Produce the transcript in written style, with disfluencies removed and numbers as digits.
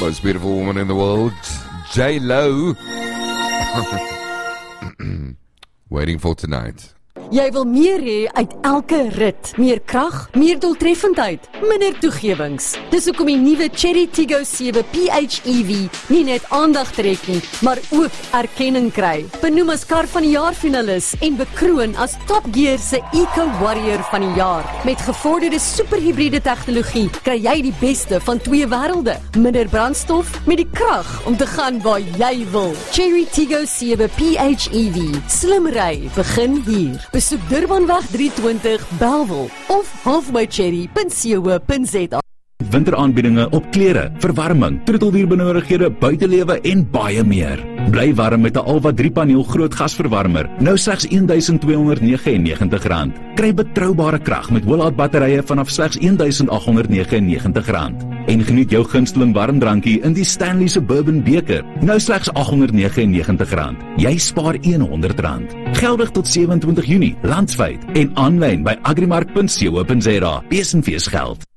Most beautiful woman in the world, J-Lo. Waiting for tonight. Jy wil meer hê uit elke rit. Meer krag, meer doeltreffendheid, minder toegewings. Dis hoekom die nuwe Chery Tiggo 7 PHEV nie net aandag trek nie, maar ook erkenning kry. Benoem as kar van die jaar finalis en bekroon as Top Gear se Eco Warrior van die jaar. Met gevorderde superhybride tegnologie kry jy die beste van twee wêrelde. Minder brandstof met die krag om te gaan waar jy wil. Chery Tiggo 7 PHEV. Slim ry begin hier. Besoek Durbanweg 320 Bellville of halfmycherry.co.za. Winteraanbiedinge op klere, verwarming, troeteldierbenodigdhede, buitelewe en baie meer. Bly warm met 'n Alva 3-paneel groot gasverwarmer, nou slegs R1,299. Kry betroubare krag met Willard batterye vanaf slegs R1,899. En geniet jou gunsteling warmdrankie in die Stanley se Bourbon beker, nou slegs R899. Jy spaar R100. Geldig tot 27 Junie, landwyd en aanlyn by agrimark.co.za. Besenfees geld.